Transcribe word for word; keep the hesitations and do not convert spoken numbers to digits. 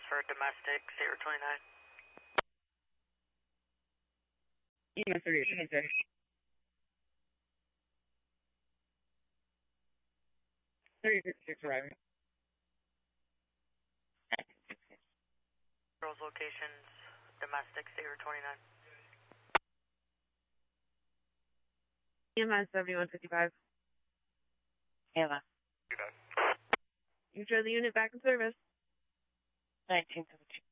for domestic, state route twenty-nine. E M S thirty-eight, twenty-six. thirty fifty-six arriving. Girls locations, domestic, state route twenty-nine. E M S seventy-one fifty-five. Ava. You done? You show the unit back in service. nineteen seventeen.